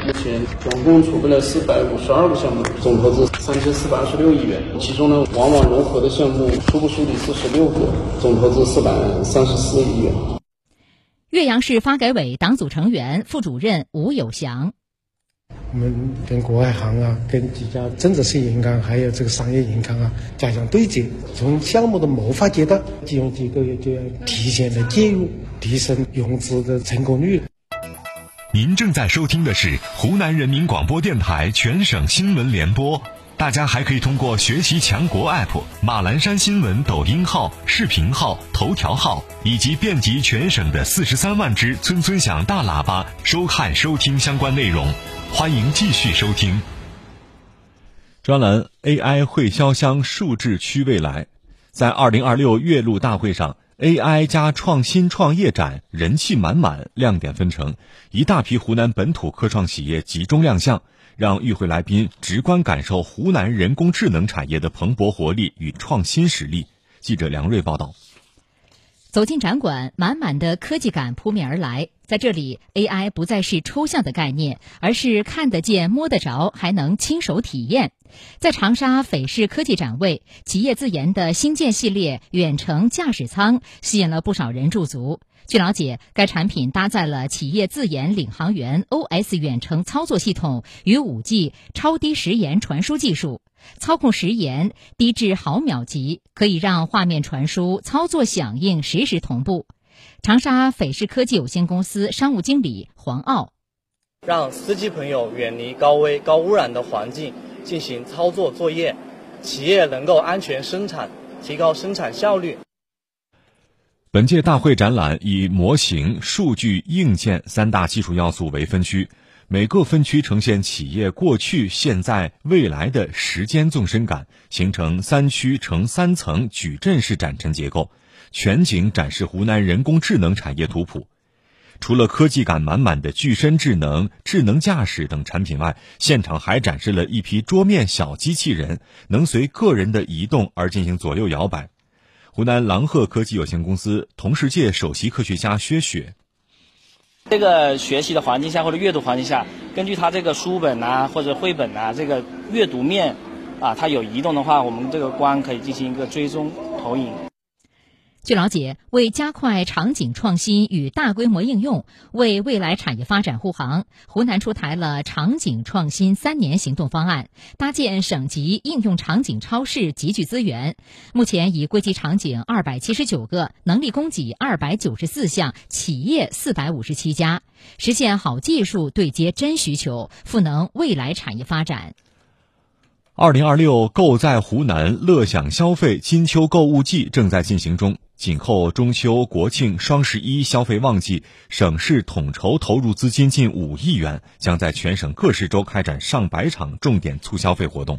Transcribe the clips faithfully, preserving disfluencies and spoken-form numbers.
目前总共储备了四百五十二个项目，总投资三千四百二十六亿元。其中呢，网网融合的项目初步梳理四十六个，总投资四百三十四亿元。 岳阳市发改委党组成员、副主任吴有祥。 我们跟国外行啊，跟几家政治性银行还有这个商业银行啊加强对接，从项目的谋划阶段，金融机构也就要提前的介入，提升融资的成功率。 您正在收听的是湖南人民广播电台全省新闻联播，大家还可以通过学习强国 A P P、马栏山新闻抖音号、视频号、头条号以及遍及全省的四十三万只村村响大喇叭收看收听相关内容。欢迎继续收听专栏 A I 会潇湘数智区未来。在二零二六岳麓大会上， A I 加创新创业展人气满满，亮点纷呈，一大批湖南本土科创企业集中亮相，让与会来宾直观感受湖南人工智能产业的蓬勃活力与创新实力。记者梁瑞报道。 走进展馆，满满的科技感扑面而来。在这里 ，A I 不再是抽象的概念，而是看得见、摸得着，还能亲手体验。在长沙斐世科技展位，企业自研的新建系列远程驾驶舱吸引了不少人驻足。据了解，该产品搭载了企业自研领航员 O S 远程操作系统与 五 G 超低时延传输技术，操控时延低至毫秒级，可以让画面传输、操作响应实时同步。长沙斐世科技有限公司商务经理黄傲： 让司机朋友远离高危、高污染的环境进行操作作业，企业能够安全生产，提高生产效率。 本届大会展览以模型、数据、硬件三大技术要素为分区，每个分区呈现企业过去、现在、未来的时间纵深感，形成三区呈三层矩阵式展陈结构，全景展示湖南人工智能产业图谱。除了科技感满满的具身智能、智能驾驶等产品外，现场还展示了一批桌面小机器人，能随个人的移动而进行左右摇摆。湖南狼鹤科技有限公司同世界首席科学家薛雪： 这个学习的环境下或者阅读环境下，根据它这个书本啊或者绘本啊这个阅读面啊，它有移动的话，我们这个光可以进行一个追踪投影。 据了解，为加快场景创新与大规模应用，为未来产业发展护航，湖南出台了场景创新三年行动方案，搭建省级应用场景超市，集聚资源。目前已归集场景二百七十九个，能力供给二百九十四项，企业四百五十七家，实现好技术对接真需求，赋能未来产业发展。 二零二六购在湖南乐享消费金秋购物季正在进行中，紧扣中秋、国庆、双十一消费旺季，省市统筹投入资金近五亿元，将在全省各市州开展上百场重点促消费活动。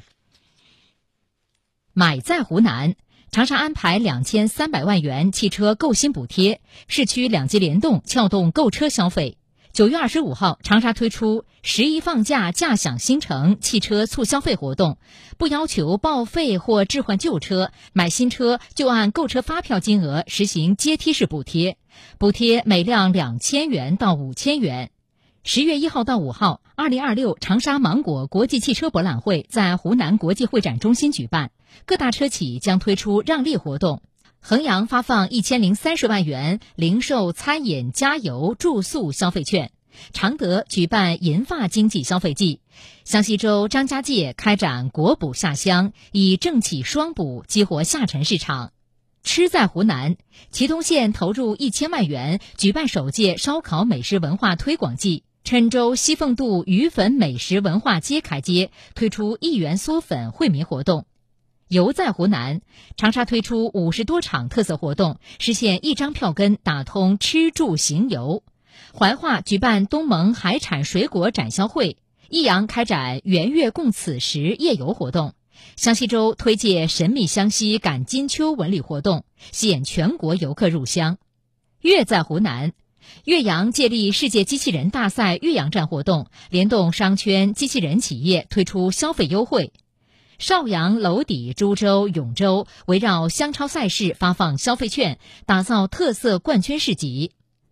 买在湖南，长沙安排两千三百万元汽车购新补贴，市区两级联动撬动购车消费。九月二十五号，长沙推出十一放假驾享新城汽车促消费活动，不要求报废或置换旧车，买新车就按购车发票金额实行阶梯式补贴，补贴每辆两千元到五千元。十月一号到五号，二零二六长沙芒果国际汽车博览会在湖南国际会展中心举办，各大车企将推出让利活动。衡阳发放一千零三十万元零售、餐饮、加油、住宿消费券，常德举办银发经济消费季，湘西州张家界开展国补下乡，以政企双补激活下沉市场。吃在湖南，祁东县投入一千万元举办首届烧烤美食文化推广季，郴州西凤渡鱼粉美食文化街开街，推出一元嗦粉惠民活动。游在湖南，长沙推出五十多场特色活动，实现一张票根打通吃住行游。怀化举办东盟海产水果展销会，益阳开展圆月供此时夜游活动，湘西州推介神秘湘西赶金秋文旅活动，吸引全国游客入湘。月在湖南，岳阳借力世界机器人大赛岳阳站活动，联动商圈机器人企业推出消费优惠。邵阳、娄底、株洲、永州围绕湘超赛事发放消费券，打造特色冠军市集。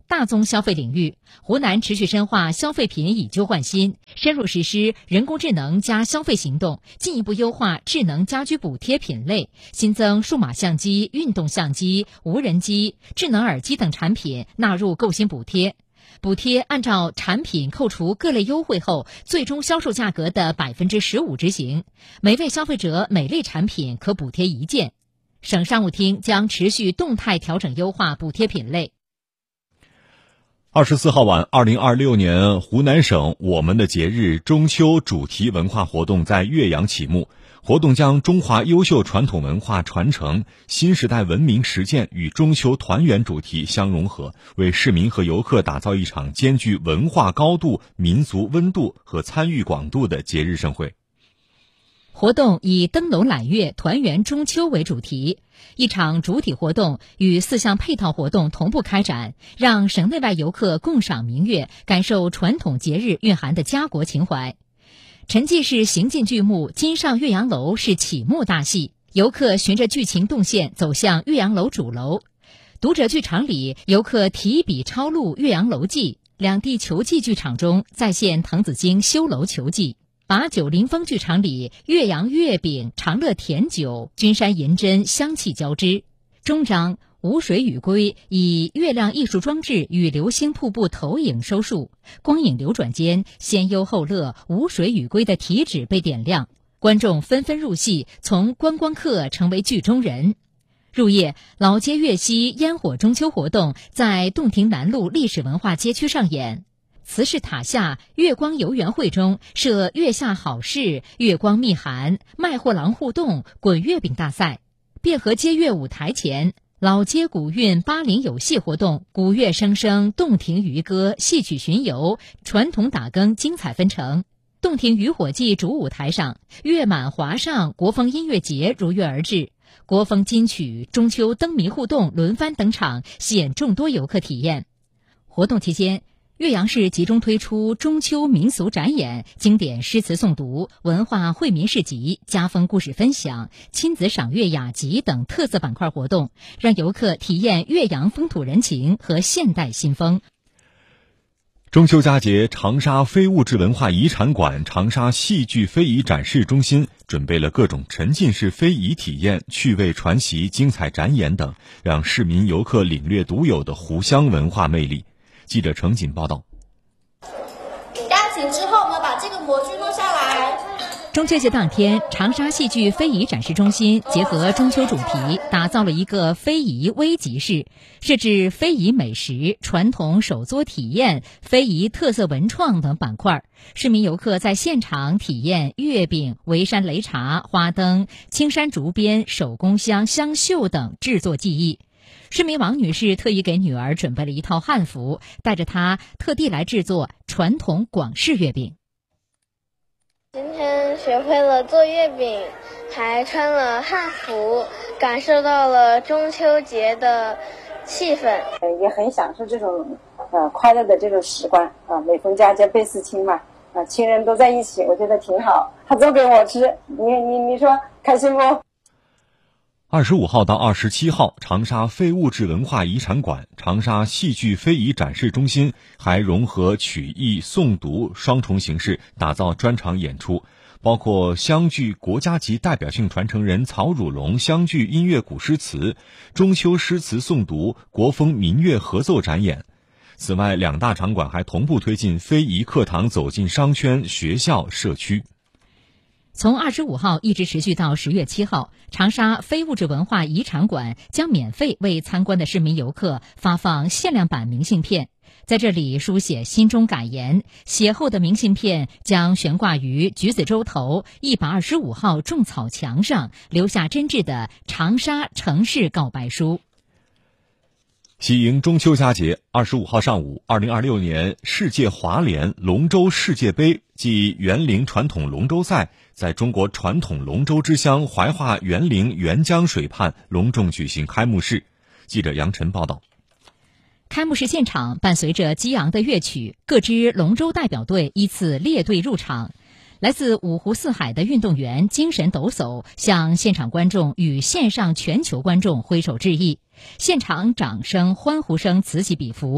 大宗消费领域，湖南持续深化消费品以旧换新，深入实施人工智能加消费行动，进一步优化智能家居补贴品类，新增数码相机、运动相机、无人机、智能耳机等产品纳入购新补贴。补贴按照产品扣除各类优惠后最终销售价格的百分之十五执行，每位消费者每类产品可补贴一件。省商务厅将持续动态调整优化补贴品类。 二十四号晚，二零二六年湖南省我们的节日中秋主题文化活动在岳阳启幕。活动将中华优秀传统文化传承、新时代文明实践与中秋团圆主题相融合，为市民和游客打造一场兼具文化高度、民族温度和参与广度的节日盛会。 活动以灯笼揽月、团圆中秋为主题，一场主体活动与四项配套活动同步开展，让省内外游客共赏明月，感受传统节日蕴含的家国情怀。沉浸式行进剧目《金上岳阳楼》是启幕大戏，游客循着剧情动线走向岳阳楼主楼。读者剧场里，游客提笔抄录《岳阳楼记》，两地球记剧场中再现滕子京修楼球记。把酒临风剧场里，岳阳月饼、长乐甜酒、君山银针香气交织。终章无水雨归以月亮艺术装置与流星瀑布投影收束，光影流转间，先忧后乐，无水雨归的题纸被点亮，观众纷纷入戏，从观光客成为剧中人。入夜，老街月夕烟火中秋活动在洞庭南路历史文化街区上演。慈氏塔下月光游园会中设月下好事、月光密函、卖货郎互动、滚月饼大赛。汴河街月舞台前，老街古韵八零有戏活动，古乐声声，洞庭渔歌，戏曲巡游，传统打更精彩纷呈。洞庭渔火季主舞台上，月满华上国风音乐节如约而至，国风金曲、中秋灯谜互动轮番登场，吸引众多游客体验。活动期间，岳阳市集中推出中秋民俗展演、经典诗词诵读、文化惠民市集、家风故事分享、亲子赏月雅集等特色板块活动，让游客体验岳阳风土人情和现代新风。 中秋佳节，长沙非物质文化遗产馆、长沙戏剧非遗展示中心准备了各种沉浸式非遗体验、趣味传习、精彩展演等，让市民游客领略独有的湖湘文化魅力。记者程锦报道。 压紧之后呢，把这个模具弄下来。 中秋节当天，长沙戏剧非遗展示中心结合中秋主题，打造了一个非遗微集市，设置非遗美食、传统手作体验、非遗特色文创等板块。市民游客在现场体验月饼、围山擂茶、花灯、青山竹编、手工香、香绣等制作技艺。市民王女士特意给女儿准备了一套汉服，带着她特地来制作传统广式月饼。 今天学会了做月饼，还穿了汉服，感受到了中秋节的气氛， 也很享受这种呃快乐的这种时光啊。每逢佳节倍思亲嘛，啊，亲人都在一起，我觉得挺好。他做给我吃，你你你说开心不？ 二十五号到二十七号，长沙非物质文化遗产馆、长沙戏剧非遗展示中心还融合曲艺、诵读双重形式，打造专场演出，包括湘剧国家级代表性传承人曹汝龙湘剧音乐古诗词、中秋诗词诵读、国风民乐合奏展演。此外，两大场馆还同步推进非遗课堂走进商圈、学校、社区。 从二十五号一直持续到十月七号，长沙非物质文化遗产馆将免费为参观的市民游客发放限量版明信片，在这里书写心中感言，写后的明信片将悬挂于橘子洲头一百二十五号种草墙上，留下真挚的长沙城市告白书。 喜迎中秋佳节，二十五号上午，二零二六年世界华联龙舟世界杯暨园林传统龙舟赛在中国传统龙舟之乡怀化园林沅江水畔隆重举行开幕式。记者杨晨报道。 开幕式现场伴随着激昂的乐曲，各支龙舟代表队依次列队入场。来自五湖四海的运动员精神抖擞，向现场观众与线上全球观众挥手致意，现场掌声欢呼声此起彼伏。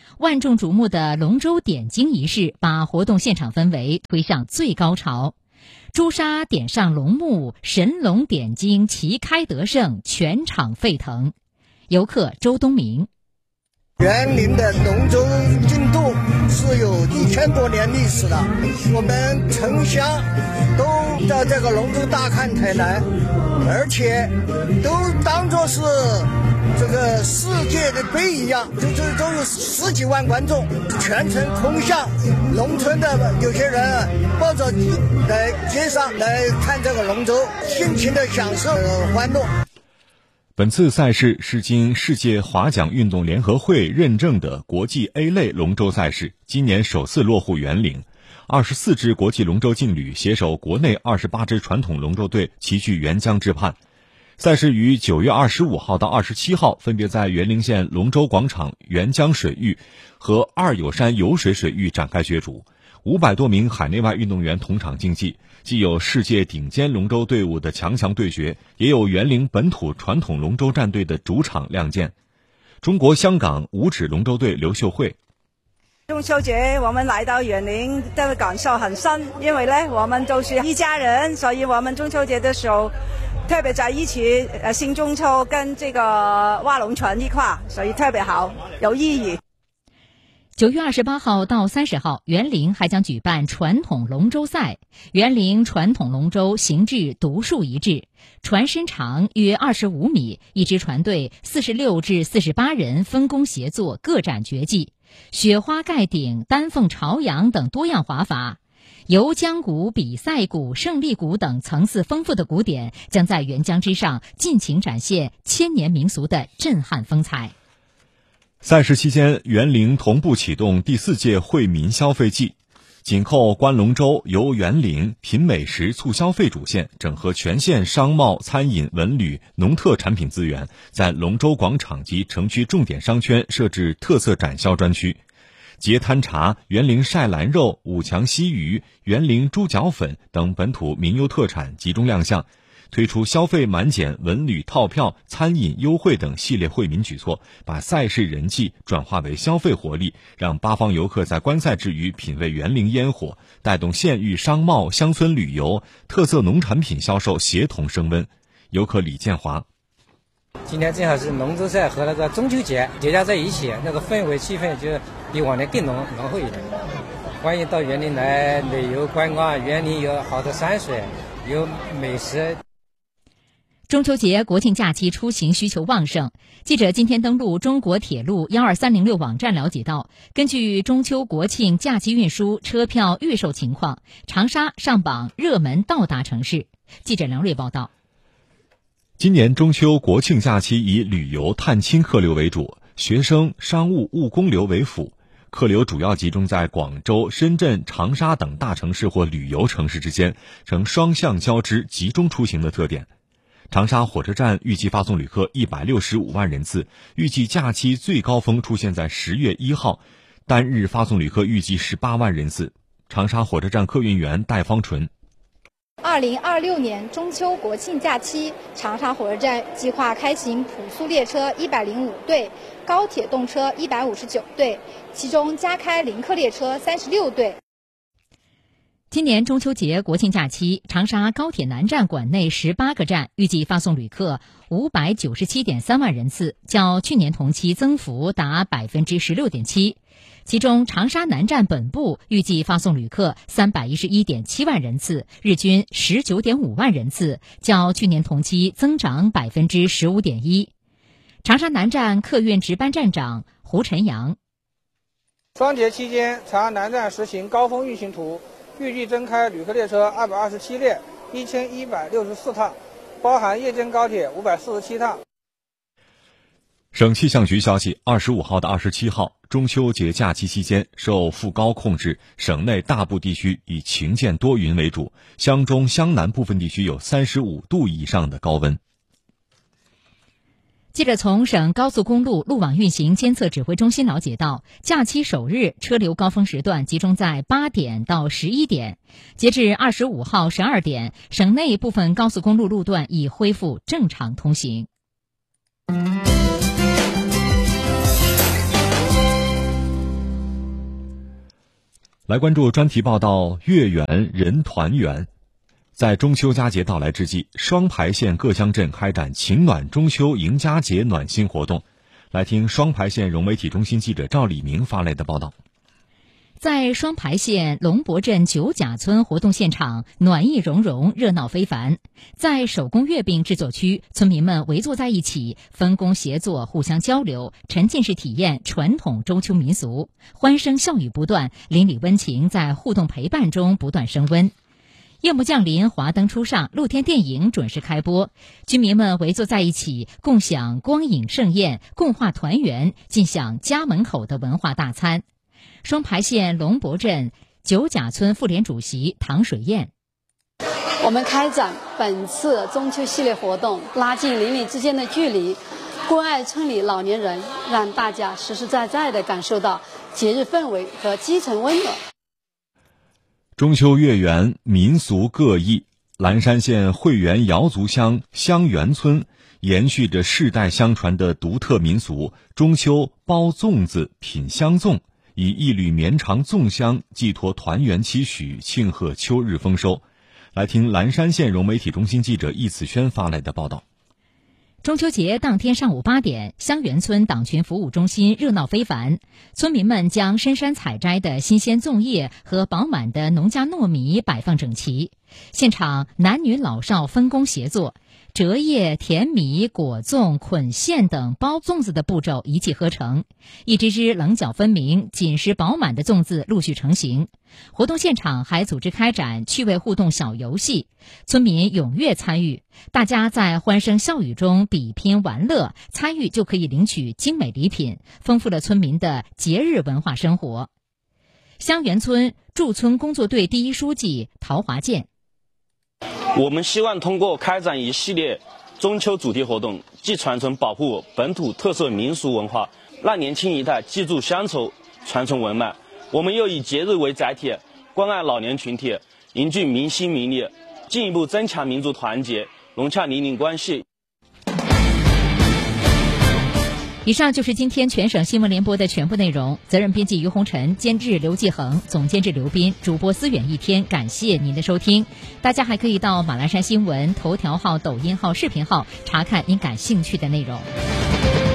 万众瞩目的龙舟点睛仪式把活动现场氛围推向最高潮。朱砂点上龙幕，神龙点睛，旗开得胜，全场沸腾。游客周东明： 园林的龙舟竞渡是有一千多年历史的，我们城乡都到这个龙舟大看台来，而且都当作是这个世界的杯一样，就这都有十几万观众，全程空巷，农村的有些人抱着来街上来看这个龙舟，尽情的享受欢乐。 本次赛事是经世界划桨运动联合会认证的国际 A 类龙舟赛事，今年首次落户园林。二十四支国际龙舟劲旅携手国内二十八支传统龙舟队齐聚沅江之畔。赛事于九月二十五号到二十七号分别在园林县龙舟广场沅江水域和二友山游水水域展开角逐。五百多名海内外运动员同场竞技，既有世界顶尖龙舟队伍的强强对决，也有园林本土传统龙舟战队的主场亮剑。中国香港五指龙舟队刘秀慧： 中秋节我们来到园林的感受很深，因为呢我们都是一家人，所以我们中秋节的时候特别在一起呃新中秋跟这个划龙船一块，所以特别好，有意义。 九月二十八号到三十号，园林还将举办传统龙舟赛。园林传统龙舟形制独树一帜，船身长约二十五米，一支船队四十六至四十八人分工协作，各展绝技，雪花盖顶、丹凤朝阳等多样划法。游江鼓、比赛鼓、胜利鼓等层次丰富的鼓点将在沅江之上尽情展现千年民俗的震撼风采。 赛事期间，园林同步启动第四届惠民消费季，紧扣观龙舟、游园林、品美食、促消费主线，整合全县商贸、餐饮、文旅、农特产品资源，在龙舟广场及城区重点商圈设置特色展销专区。节摊茶、园林晒兰肉、五强西鱼、园林猪脚粉等本土民优特产集中亮相，推出消费满减、文旅套票、餐饮优惠等系列惠民举措，把赛事人气转化为消费活力，让八方游客在观赛之余品味园林烟火，带动县域商贸、乡村旅游、特色农产品销售协同升温。游客李建华： 今天正好是龙舟赛和那个中秋节叠加在一起，那个氛围气氛就比往年更浓浓厚一点。欢迎到园林来旅游观光，园林有好的山水，有美食。 中秋节国庆假期出行需求旺盛，记者今天登录中国铁路一二三零六网站了解到，根据中秋国庆假期运输车票预售情况，长沙上榜热门到达城市。记者梁瑞报道。 今年中秋国庆假期以旅游探亲客流为主，学生、商务、务工流为辅，客流主要集中在广州、深圳、长沙等大城市或旅游城市之间，呈双向交织、集中出行的特点。长沙火车站预计发送旅客一百六十五万人次，预计假期最高峰出现在十月一号，单日发送旅客预计十八万人次。长沙火车站客运员戴方纯： 二零二六年中秋国庆假期，长沙火车站计划开行普速列车一百零五对，高铁动车一百五十九对，其中加开临客列车三十六对。 今年中秋节国庆假期，长沙高铁南站管内十八个站预计发送旅客五百九十七点三万人次，较去年同期增幅达百分之十六点七。其中，长沙南站本部预计发送旅客三百一十一点七万人次，日均十九点五万人次，较去年同期增长百分之十五点一。长沙南站客运值班站长胡晨阳： 双节期间，长沙南站实行高峰运行图。预计增开旅客列车二百二十七列，一千一百六十四趟，包含夜间高铁五百四十七趟。 省气象局消息，二十五号到二十七号，中秋节假期期间，受副高控制，省内大部地区以晴间多云为主，湘中、湘南部分地区有三十五度以上的高温。 记者从省高速公路路网运行监测指挥中心了解到，假期首日车流高峰时段集中在八点到十一点。截至二十五号十二点，省内部分高速公路路段已恢复正常通行。 来关注专题报道：月圆人团圆。在中秋佳节到来之际，双牌县各乡镇开展情暖中秋迎佳节暖心活动。来听双牌县融媒体中心记者赵礼明发来的报道。 在双牌县龙博镇九甲村活动现场，暖意融融，热闹非凡。在手工月饼制作区，村民们围坐在一起，分工协作，互相交流，沉浸式体验传统中秋民俗，欢声笑语不断，邻里温情在互动陪伴中不断升温。夜幕降临，华灯初上，露天电影准时开播，居民们围坐在一起，共享光影盛宴，共话团圆，尽享家门口的文化大餐。双牌县龙博镇九甲村妇联主席唐水燕： 我们开展本次中秋系列活动，拉近邻里之间的距离，关爱村里老年人，让大家实实在在地感受到节日氛围和基层温暖。 中秋月圆，民俗各异。蓝山县惠源瑶族乡香园村延续着世代相传的独特民俗，中秋包粽子、品香粽，以一缕绵长粽香寄托团圆期许，庆贺秋日丰收。来听蓝山县融媒体中心记者易子轩发来的报道。 中秋节当天上午八点，香园村党群服务中心热闹非凡，村民们将深山采摘的新鲜粽叶和饱满的农家糯米摆放整齐，现场男女老少分工协作，折叶、填米、裹粽、捆线等包粽子的步骤一气呵成，一只只棱角分明、紧实饱满的粽子陆续成型。活动现场还组织开展趣味互动小游戏，村民踊跃参与，大家在欢声笑语中比拼玩乐，参与就可以领取精美礼品，丰富了村民的节日文化生活。香园村驻村工作队第一书记陶华健： 我们希望通过开展一系列中秋主题活动，既传承保护本土特色民俗文化，让年轻一代记住乡愁，传承文脉。我们又以节日为载体，关爱老年群体，凝聚民心民力，进一步增强民族团结，融洽邻里关系。 以上就是今天全省新闻联播的全部内容。责任编辑于红尘，监制刘继恒，总监制刘斌，主播思远一天。感谢您的收听。大家还可以到马栏山新闻头条号、抖音号、视频号查看您感兴趣的内容。